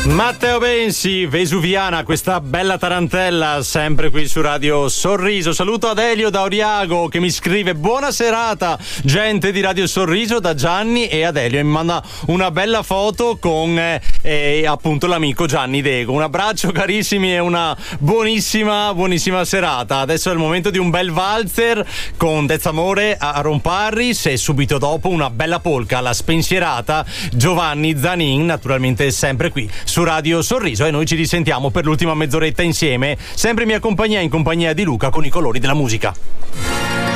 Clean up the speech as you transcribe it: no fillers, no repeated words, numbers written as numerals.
Matteo Bensi, Vesuviana, questa bella tarantella, sempre qui su Radio Sorriso. Saluto Adelio da Oriago che mi scrive: buona serata, gente di Radio Sorriso, da Gianni. E Adelio mi manda una bella foto con appunto l'amico Gianni Dego. Un abbraccio carissimi e una buonissima serata. Adesso è il momento di un bel valzer con Dezzamore a Romparris e subito dopo una bella polka, la spensierata Giovanni Zanin, naturalmente sempre qui su Radio Sorriso, e noi ci risentiamo per l'ultima mezz'oretta insieme, sempre in mia compagnia, in compagnia di Luca, con i colori della musica.